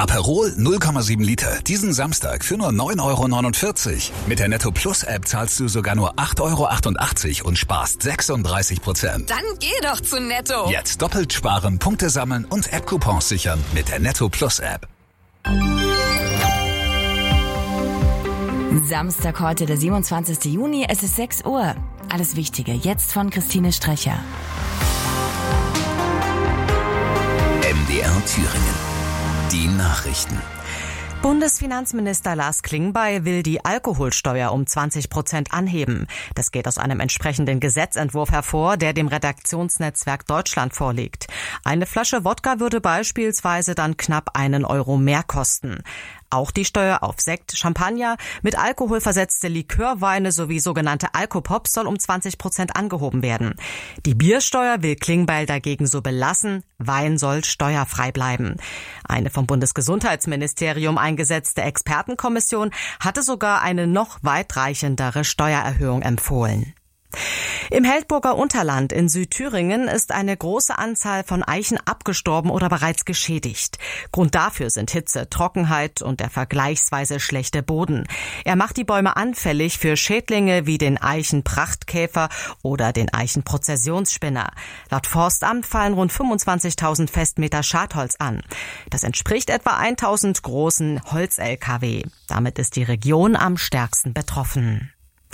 Aperol 0,7 Liter. Diesen Samstag für nur 9,49 €. Mit der Netto Plus App zahlst du sogar nur 8,88 € und sparst 36%. Dann geh doch zu Netto. Jetzt doppelt sparen, Punkte sammeln und App-Coupons sichern mit der Netto Plus App. Samstag heute, der 27. Juni, es ist 6 Uhr. Alles Wichtige jetzt von Christine Strecher. MDR Thüringen. Die Nachrichten. Bundesfinanzminister Lars Klingbeil will die Alkoholsteuer um 20% anheben. Das geht aus einem entsprechenden Gesetzentwurf hervor, der dem Redaktionsnetzwerk Deutschland vorliegt. Eine Flasche Wodka würde beispielsweise dann knapp 1 € mehr kosten. Auch die Steuer auf Sekt, Champagner, mit Alkohol versetzte Likörweine sowie sogenannte Alkopops soll um 20% angehoben werden. Die Biersteuer will Klingbeil dagegen so belassen, Wein soll steuerfrei bleiben. Eine vom Bundesgesundheitsministerium eingesetzte Expertenkommission hatte sogar eine noch weitreichendere Steuererhöhung empfohlen. Im Heldburger Unterland in Südthüringen ist eine große Anzahl von Eichen abgestorben oder bereits geschädigt. Grund dafür sind Hitze, Trockenheit und der vergleichsweise schlechte Boden. Er macht die Bäume anfällig für Schädlinge wie den Eichenprachtkäfer oder den Eichenprozessionsspinner. Laut Forstamt fallen rund 25.000 Festmeter Schadholz an. Das entspricht etwa 1.000 großen Holz-LKW. Damit ist die Region am stärksten betroffen.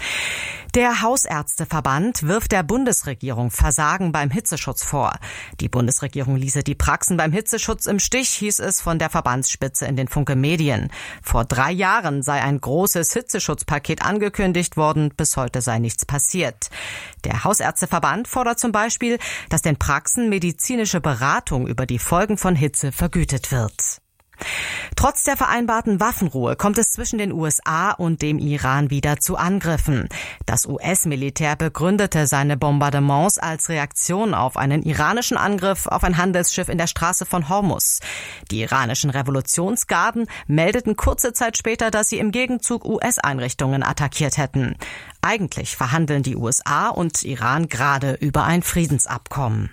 Der Hausärzteverband wirft der Bundesregierung Versagen beim Hitzeschutz vor. Die Bundesregierung ließe die Praxen beim Hitzeschutz im Stich, hieß es von der Verbandsspitze in den Funke Medien. Vor 3 Jahren sei ein großes Hitzeschutzpaket angekündigt worden, bis heute sei nichts passiert. Der Hausärzteverband fordert zum Beispiel, dass den Praxen medizinische Beratung über die Folgen von Hitze vergütet wird. Trotz der vereinbarten Waffenruhe kommt es zwischen den USA und dem Iran wieder zu Angriffen. Das US-Militär begründete seine Bombardements als Reaktion auf einen iranischen Angriff auf ein Handelsschiff in der Straße von Hormuz. Die iranischen Revolutionsgarden meldeten kurze Zeit später, dass sie im Gegenzug US-Einrichtungen attackiert hätten. Eigentlich verhandeln die USA und Iran gerade über ein Friedensabkommen.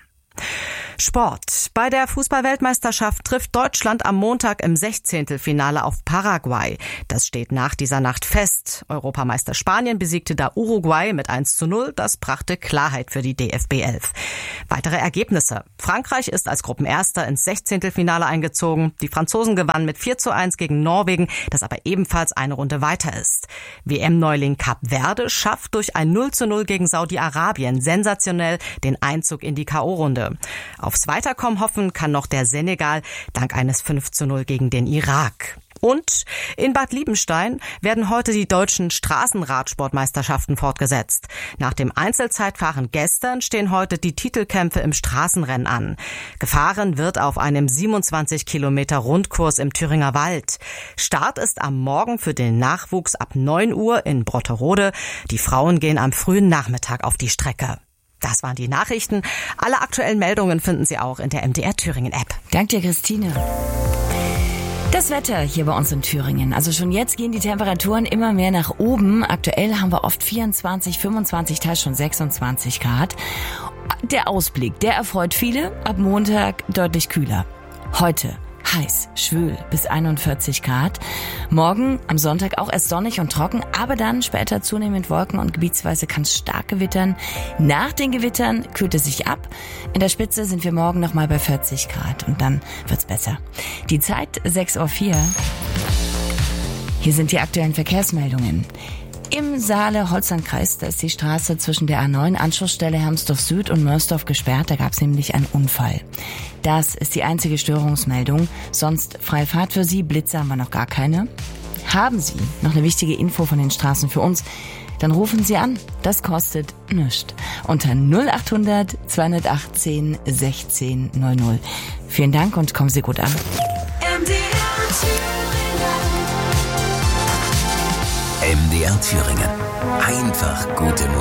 Sport. Bei der Fußball-Weltmeisterschaft trifft Deutschland am Montag im 16. auf Paraguay. Das steht nach dieser Nacht fest. Europameister Spanien besiegte da Uruguay mit 1:0. Das brachte Klarheit für die DFB 11. Weitere Ergebnisse. Frankreich ist als Gruppenerster ins 16. eingezogen. Die Franzosen gewannen mit 4:1 gegen Norwegen, das aber ebenfalls eine Runde weiter ist. WM-Neuling Kap Verde schafft durch ein 0:0 gegen Saudi-Arabien sensationell den Einzug in die K.O.-Runde. Aufs Weiterkommen hoffen kann noch der Senegal dank eines 5:0 gegen den Irak. Und in Bad Liebenstein werden heute die deutschen Straßenradsportmeisterschaften fortgesetzt. Nach dem Einzelzeitfahren gestern stehen heute die Titelkämpfe im Straßenrennen an. Gefahren wird auf einem 27 Kilometer Rundkurs im Thüringer Wald. Start ist am Morgen für den Nachwuchs ab 9 Uhr in Brotterode. Die Frauen gehen am frühen Nachmittag auf die Strecke. Das waren die Nachrichten. Alle aktuellen Meldungen finden Sie auch in der MDR Thüringen App. Dank dir, Christine. Das Wetter hier bei uns in Thüringen. Also schon jetzt gehen die Temperaturen immer mehr nach oben. Aktuell haben wir oft 24, 25, teils schon 26 Grad. Der Ausblick, der erfreut viele. Ab Montag deutlich kühler. Heute heiß, schwül bis 41 Grad. Morgen am Sonntag auch erst sonnig und trocken, aber dann später zunehmend Wolken und gebietsweise kann es stark gewittern. Nach den Gewittern kühlt es sich ab. In der Spitze sind wir morgen nochmal bei 40 Grad und dann wird's besser. Die Zeit 6:04 Uhr. Hier sind die aktuellen Verkehrsmeldungen. Im Saale-Holzland-Kreis, da ist die Straße zwischen der A9 Anschlussstelle Hermsdorf Süd und Mörsdorf gesperrt. Da gab es nämlich einen Unfall. Das ist die einzige Störungsmeldung. Sonst freie Fahrt für Sie. Blitze haben wir noch gar keine. Haben Sie noch eine wichtige Info von den Straßen für uns? Dann rufen Sie an. Das kostet nichts. Unter 0800 218 16 00. Vielen Dank und kommen Sie gut an. MDR Thüringen. Einfach gute Musik.